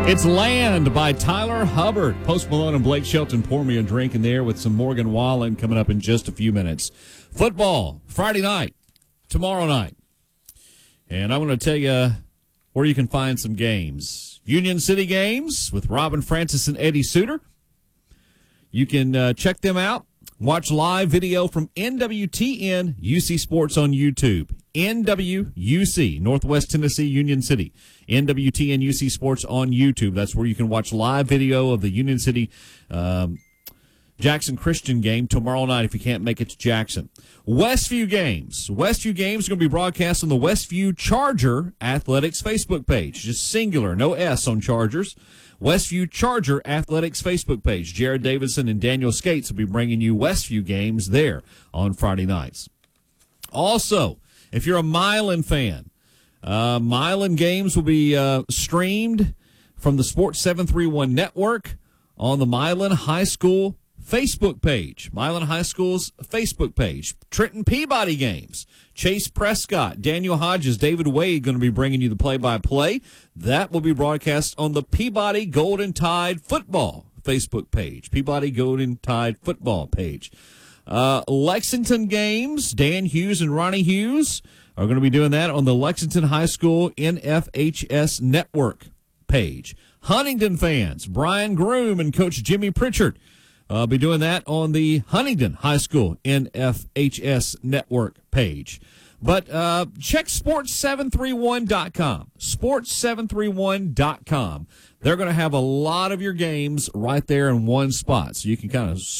It's Land by Tyler Hubbard. Post Malone and Blake Shelton pour me a drink in there with some Morgan Wallen coming up in just a few minutes. Football, Friday night, tomorrow night. And I want to tell you where you can find some games. Union City games with Robin Francis and Eddie Suter. You can check them out. Watch live video from NWTN UC Sports on YouTube. NWUC, Northwest Tennessee, Union City. NWTN UC Sports on YouTube. That's where you can watch live video of the Union City Jackson Christian game tomorrow night if you can't make it to Jackson. Westview games. Westview games are going to be broadcast on the Westview Charger Athletics Facebook page. Just singular, no S on Chargers. Westview Charger Athletics Facebook page. Jared Davidson and Daniel Skates will be bringing you Westview games there on Friday nights. Also, if you're a Milan fan, Milan games will be streamed from the Sports 731 network on the Milan High School Facebook page. Milan High School's Facebook page. Trenton Peabody games. Chase Prescott, Daniel Hodges, David Wade going to be bringing you the play-by-play. That will be broadcast on the Peabody Golden Tide football Facebook page. Peabody Golden Tide football page. Lexington games, Dan Hughes and Ronnie Hughes are going to be doing that on the Lexington High School NFHS network page. Huntington fans, Brian Groom and Coach Jimmy Pritchard be doing that on the Huntington High School NFHS network page. But check sports731.com. Sports731.com. They're going to have a lot of your games right there in one spot. So you can kind of